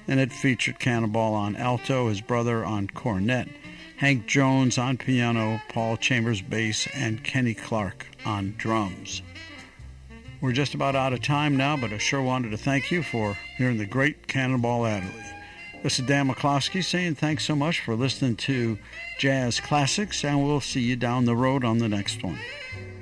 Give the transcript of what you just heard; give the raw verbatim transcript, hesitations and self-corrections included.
and it featured Cannonball on alto, his brother on cornet, Hank Jones on piano, Paul Chambers bass, and Kenny Clark on drums. We're just about out of time now, but I sure wanted to thank you for hearing the great Cannonball Adderley. This is Dan McCloskey saying thanks so much for listening to Jazz Classics, and we'll see you down the road on the next one.